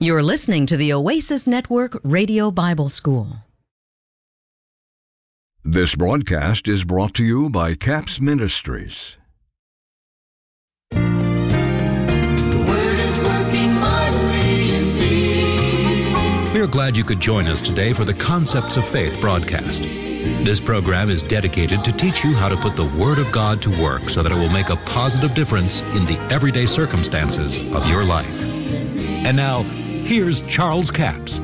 You're listening to the Oasis Network Radio Bible School. This broadcast is brought to you by Capps Ministries. The Word is working mightily in me. We're glad you could join us today for the Concepts of Faith broadcast. This program is dedicated to teach you how to put the Word of God to work so that it will make a positive difference in the everyday circumstances of your life. And now, here's Charles Capps.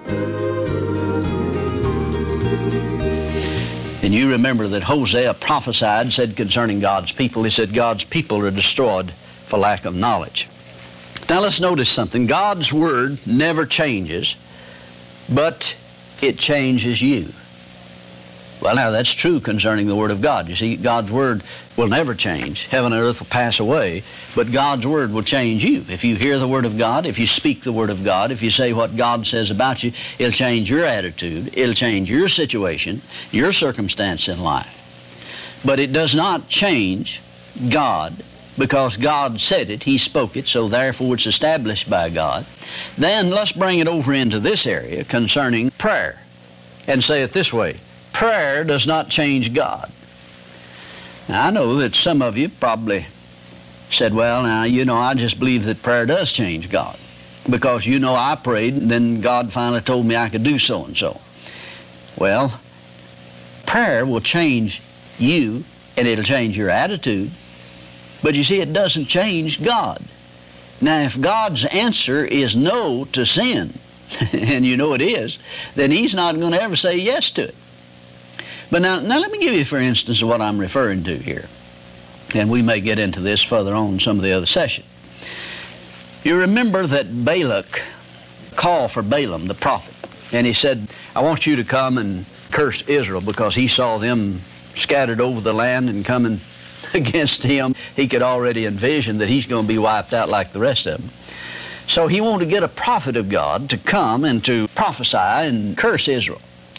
And you remember that Hosea prophesied, said concerning God's people, he said, God's people are destroyed for lack of knowledge. Now let's notice something. God's Word never changes, but it changes you. Well, now that's true concerning the Word of God. You see, God's Word will never change. Heaven and earth will pass away, but God's Word will change you. If you hear the Word of God, if you speak the Word of God, if you say what God says about you, it'll change your attitude, it'll change your situation, your circumstance in life. But it does not change God, because God said it, He spoke it, so therefore it's established by God. Then let's bring it over into this area concerning prayer, and say it this way. Prayer does not change God. Now, I know that some of you probably said, well, now, I just believe that prayer does change God. Because, I prayed, and then God finally told me I could do so and so. Well, prayer will change you, and it'll change your attitude. But you see, it doesn't change God. Now, if God's answer is no to sin, and it is, then He's not going to ever say yes to it. But now let me give you, for instance, what I'm referring to here. And we may get into this further on in some of the other session. You remember that Balak called for Balaam, the prophet, and he said, I want you to come and curse Israel, because he saw them scattered over the land and coming against him. He could already envision that he's going to be wiped out like the rest of them. So he wanted to get a prophet of God to come and to prophesy and curse Israel.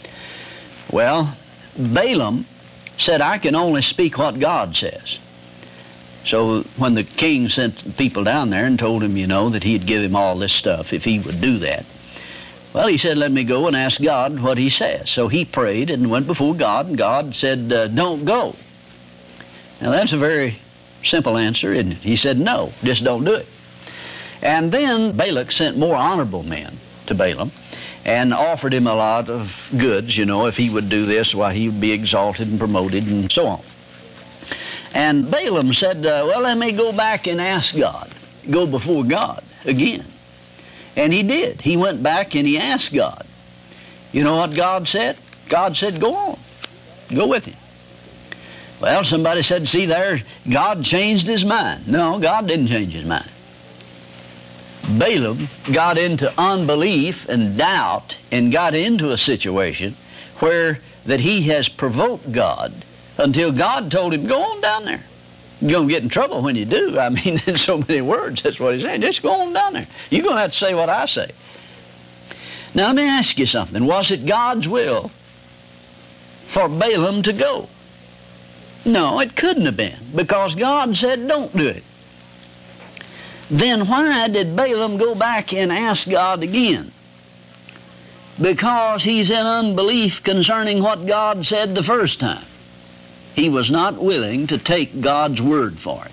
Well, Balaam said, I can only speak what God says. So when the king sent people down there and told him, that he'd give him all this stuff if he would do that, well, he said, let me go and ask God what He says. So he prayed and went before God, and God said, don't go. Now that's a very simple answer, isn't it? He said, no, just don't do it. And then Balak sent more honorable men to Balaam, and offered him a lot of goods, if he would do this, why he would be exalted and promoted and so on. And Balaam said, well, let me go back and ask God, go before God again. And he did. He went back and he asked God. You know what God said? God said, go on, go with him. Well, somebody said, see there, God changed his mind. No, God didn't change his mind. Balaam got into unbelief and doubt and got into a situation where that he has provoked God until God told him, go on down there. You're going to get in trouble when you do. I mean, in so many words, that's what he's saying. Just go on down there. You're going to have to say what I say. Now, let me ask you something. Was it God's will for Balaam to go? No, it couldn't have been, because God said, don't do it. Then why did Balaam go back and ask God again? Because he's in unbelief concerning what God said the first time. He was not willing to take God's word for it.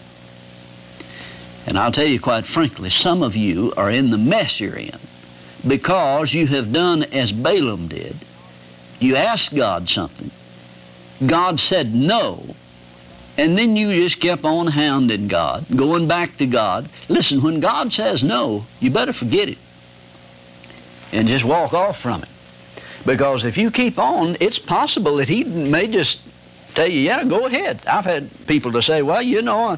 And I'll tell you quite frankly, some of you are in the mess you're in because you have done as Balaam did. You asked God something. God said no. And then you just kept on hounding God, going back to God. Listen, when God says no, you better forget it and just walk off from it. Because if you keep on, it's possible that He may just tell you, yeah, go ahead. I've had people to say, well,